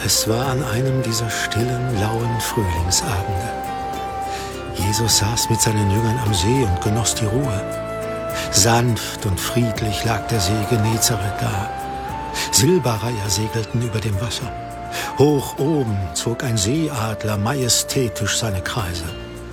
Es war an einem dieser stillen, lauen Frühlingsabende. Jesus saß mit seinen Jüngern am See und genoss die Ruhe. Sanft und friedlich lag der See Genezareth da. Silberreiher segelten über dem Wasser. Hoch oben zog ein Seeadler majestätisch seine Kreise.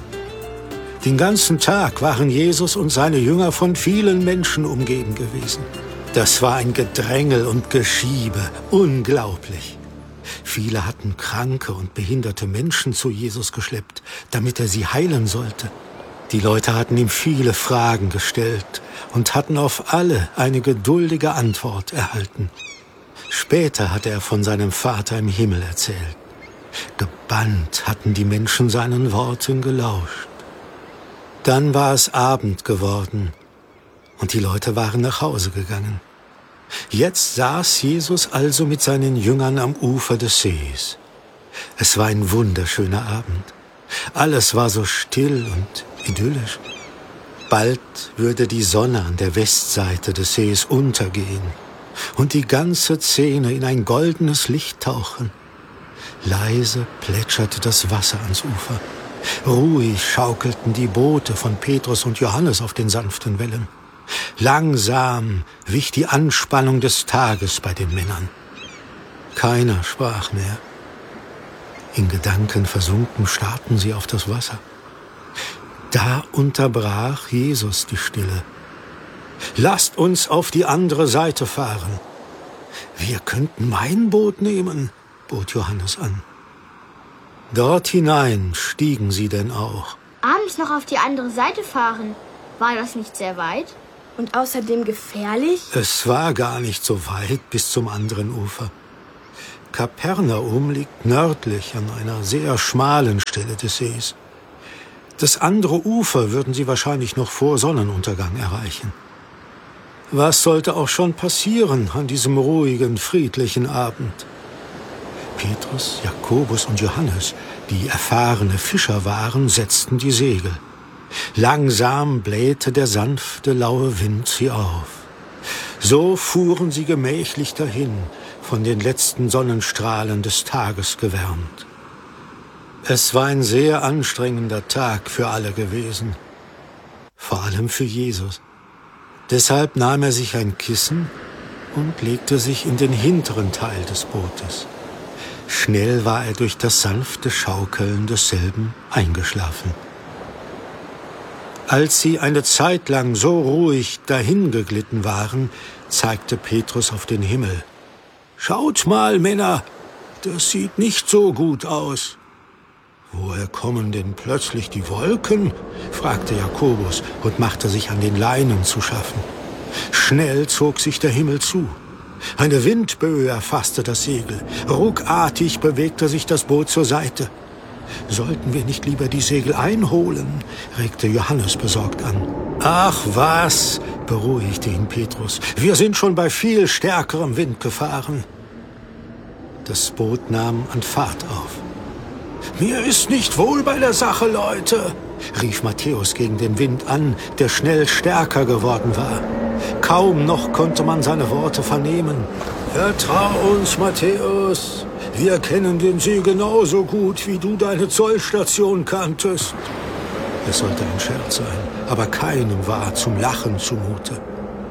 Den ganzen Tag waren Jesus und seine Jünger von vielen Menschen umgeben gewesen. Das war ein Gedrängel und Geschiebe, unglaublich. Viele hatten kranke und behinderte Menschen zu Jesus geschleppt, damit er sie heilen sollte. Die Leute hatten ihm viele Fragen gestellt und hatten auf alle eine geduldige Antwort erhalten. Später hatte er von seinem Vater im Himmel erzählt. Gebannt hatten die Menschen seinen Worten gelauscht. Dann war es Abend geworden und die Leute waren nach Hause gegangen. Jetzt saß Jesus also mit seinen Jüngern am Ufer des Sees. Es war ein wunderschöner Abend. Alles war so still und idyllisch. Bald würde die Sonne an der Westseite des Sees untergehen und die ganze Szene in ein goldenes Licht tauchen. Leise plätscherte das Wasser ans Ufer. Ruhig schaukelten die Boote von Petrus und Johannes auf den sanften Wellen. Langsam wich die Anspannung des Tages bei den Männern. Keiner sprach mehr. In Gedanken versunken starrten sie auf das Wasser. Da unterbrach Jesus die Stille. »Lasst uns auf die andere Seite fahren.« »Wir könnten mein Boot nehmen«, bot Johannes an. Dort hinein stiegen sie denn auch. Abends noch auf die andere Seite fahren, war das nicht sehr weit? Und außerdem gefährlich? Es war gar nicht so weit bis zum anderen Ufer. Kapernaum liegt nördlich an einer sehr schmalen Stelle des Sees. Das andere Ufer würden sie wahrscheinlich noch vor Sonnenuntergang erreichen. Was sollte auch schon passieren an diesem ruhigen, friedlichen Abend? Petrus, Jakobus und Johannes, die erfahrene Fischer waren, setzten die Segel. Langsam blähte der sanfte, laue Wind sie auf. So fuhren sie gemächlich dahin, von den letzten Sonnenstrahlen des Tages gewärmt. Es war ein sehr anstrengender Tag für alle gewesen, vor allem für Jesus. Deshalb nahm er sich ein Kissen und legte sich in den hinteren Teil des Bootes. Schnell war er durch das sanfte Schaukeln desselben eingeschlafen. Als sie eine Zeit lang so ruhig dahingeglitten waren, zeigte Petrus auf den Himmel. »Schaut mal, Männer, das sieht nicht so gut aus.« »Woher kommen denn plötzlich die Wolken?« fragte Jakobus und machte sich an den Leinen zu schaffen. Schnell zog sich der Himmel zu. Eine Windböe erfasste das Segel. Ruckartig bewegte sich das Boot zur Seite. »Sollten wir nicht lieber die Segel einholen?« regte Johannes besorgt an. »Ach was«, beruhigte ihn Petrus, »wir sind schon bei viel stärkerem Wind gefahren.« Das Boot nahm an Fahrt auf. »Mir ist nicht wohl bei der Sache, Leute«, rief Matthäus gegen den Wind an, der schnell stärker geworden war. Kaum noch konnte man seine Worte vernehmen. »Vertrau uns, Matthäus. Wir kennen den See genauso gut, wie du deine Zollstation kanntest.« Es sollte ein Scherz sein, aber keinem war zum Lachen zumute.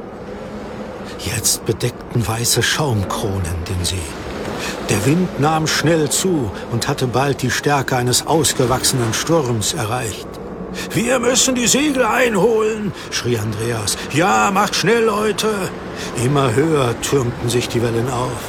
Jetzt bedeckten weiße Schaumkronen den See. Der Wind nahm schnell zu und hatte bald die Stärke eines ausgewachsenen Sturms erreicht. »Wir müssen die Segel einholen«, schrie Andreas. »Ja, macht schnell, Leute!« Immer höher türmten sich die Wellen auf.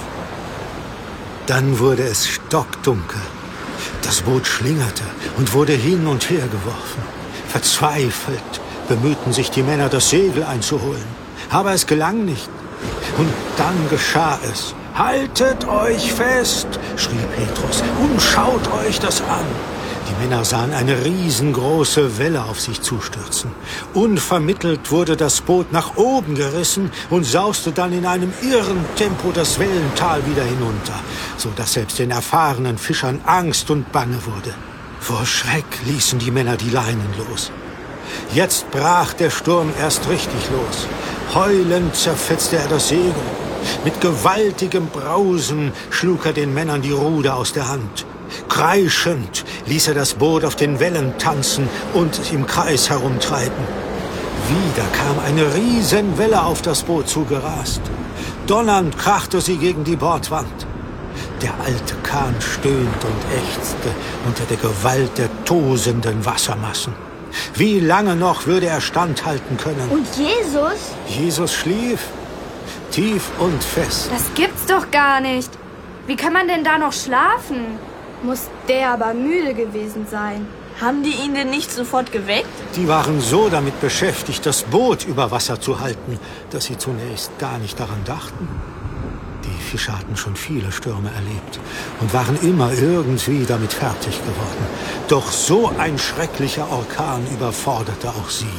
Dann wurde es stockdunkel. Das Boot schlingerte und wurde hin und her geworfen. Verzweifelt bemühten sich die Männer, das Segel einzuholen. Aber es gelang nicht. Und dann geschah es. »Haltet euch fest«, schrie Petrus, »und schaut euch das an.« Die Männer sahen eine riesengroße Welle auf sich zustürzen. Unvermittelt wurde das Boot nach oben gerissen und sauste dann in einem irren Tempo das Wellental wieder hinunter, so dass selbst den erfahrenen Fischern Angst und Bange wurde. Vor Schreck ließen die Männer die Leinen los. Jetzt brach der Sturm erst richtig los. Heulend zerfetzte er das Segel. Mit gewaltigem Brausen schlug er den Männern die Ruder aus der Hand. Kreischend ließ er das Boot auf den Wellen tanzen und im Kreis herumtreiben. Wieder kam eine Riesenwelle auf das Boot zugerast. Donnernd krachte sie gegen die Bordwand. Der alte Kahn stöhnte und ächzte unter der Gewalt der tosenden Wassermassen. Wie lange noch würde er standhalten können? Und Jesus? Jesus schlief, tief und fest. Das gibt's doch gar nicht. Wie kann man denn da noch schlafen? Muss der aber müde gewesen sein. Haben die ihn denn nicht sofort geweckt? Die waren so damit beschäftigt, das Boot über Wasser zu halten, dass sie zunächst gar nicht daran dachten. Die Fischer hatten schon viele Stürme erlebt und waren immer irgendwie damit fertig geworden. Doch so ein schrecklicher Orkan überforderte auch sie.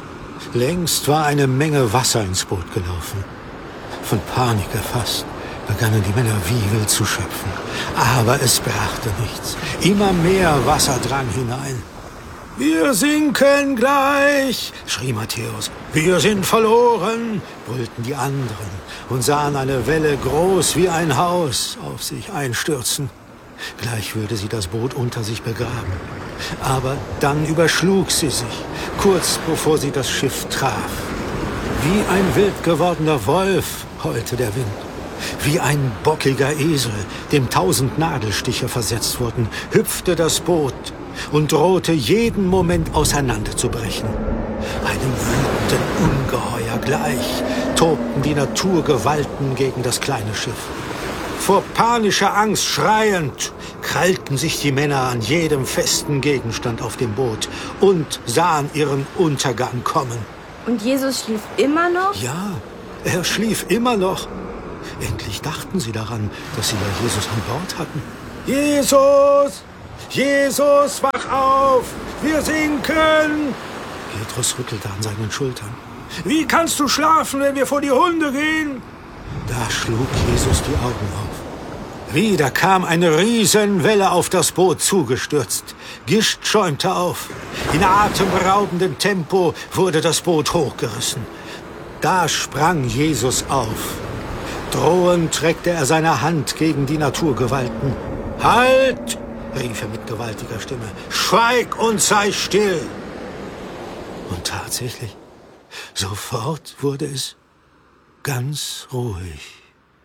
Längst war eine Menge Wasser ins Boot gelaufen. Von Panik erfasst begannen die Männer wie wild zu schöpfen. Aber es brachte nichts. Immer mehr Wasser drang hinein. »Wir sinken gleich«, schrie Matthäus. »Wir sind verloren«, brüllten die anderen und sahen eine Welle groß wie ein Haus auf sich einstürzen. Gleich würde sie das Boot unter sich begraben. Aber dann überschlug sie sich, kurz bevor sie das Schiff traf. Wie ein wild gewordener Wolf heulte der Wind. Wie ein bockiger Esel, dem 1000 Nadelstiche versetzt wurden, hüpfte das Boot und drohte jeden Moment auseinanderzubrechen. Einem wütenden Ungeheuer gleich tobten die Naturgewalten gegen das kleine Schiff. Vor panischer Angst schreiend krallten sich die Männer an jedem festen Gegenstand auf dem Boot und sahen ihren Untergang kommen. Und Jesus schlief immer noch? Ja, er schlief immer noch. Endlich dachten sie daran, dass sie ja Jesus an Bord hatten. »Jesus! Jesus, wach auf! Wir sinken!« Petrus rüttelte an seinen Schultern. »Wie kannst du schlafen, wenn wir vor die Hunde gehen?« Da schlug Jesus die Augen auf. Wieder kam eine Riesenwelle auf das Boot zugestürzt. Gischt schäumte auf. In atemberaubendem Tempo wurde das Boot hochgerissen. Da sprang Jesus auf. Drohend streckte er seine Hand gegen die Naturgewalten. »Halt!« rief er mit gewaltiger Stimme. »Schweig und sei still!« Und tatsächlich, sofort wurde es ganz ruhig.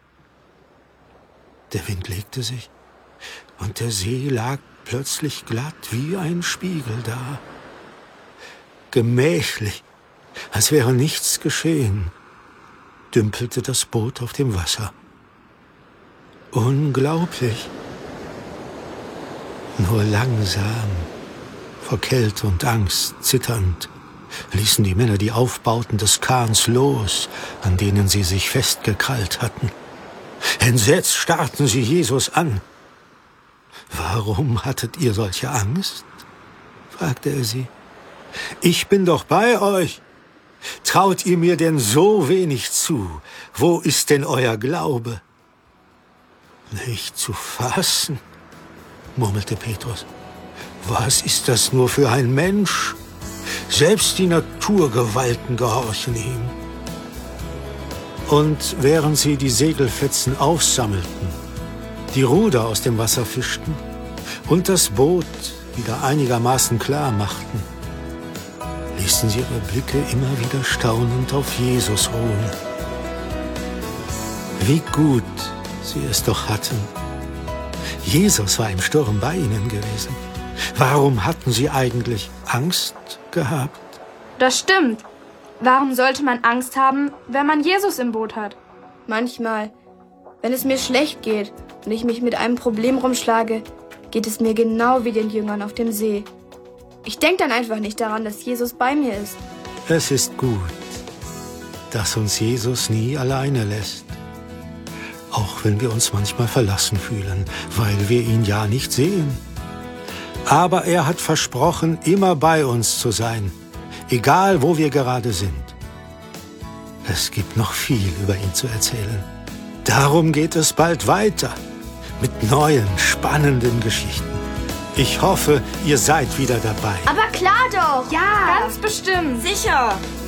Der Wind legte sich und der See lag plötzlich glatt wie ein Spiegel da. Gemächlich, als wäre nichts geschehen, dümpelte das Boot auf dem Wasser. Unglaublich. Nur langsam, vor Kälte und Angst zitternd, ließen die Männer die Aufbauten des Kahns los, an denen sie sich festgekrallt hatten. Entsetzt starrten sie Jesus an. »Warum hattet ihr solche Angst?« fragte er sie. »Ich bin doch bei euch. Traut ihr mir denn so wenig zu? Wo ist denn euer Glaube?« »Nicht zu fassen«, murmelte Petrus. »Was ist das nur für ein Mensch? Selbst die Naturgewalten gehorchen ihm.« Und während sie die Segelfetzen aufsammelten, die Ruder aus dem Wasser fischten und das Boot wieder einigermaßen klar machten, ließen sie ihre Blicke immer wieder staunend auf Jesus ruhen. Wie gut sie es doch hatten. Jesus war im Sturm bei ihnen gewesen. Warum hatten sie eigentlich Angst gehabt? Das stimmt. Warum sollte man Angst haben, wenn man Jesus im Boot hat? Manchmal, wenn es mir schlecht geht und ich mich mit einem Problem rumschlage, geht es mir genau wie den Jüngern auf dem See. Ich denke dann einfach nicht daran, dass Jesus bei mir ist. Es ist gut, dass uns Jesus nie alleine lässt. Auch wenn wir uns manchmal verlassen fühlen, weil wir ihn ja nicht sehen. Aber er hat versprochen, immer bei uns zu sein, egal wo wir gerade sind. Es gibt noch viel über ihn zu erzählen. Darum geht es bald weiter, mit neuen, spannenden Geschichten. Ich hoffe, ihr seid wieder dabei. Aber klar doch! Ja, ganz bestimmt. Sicher.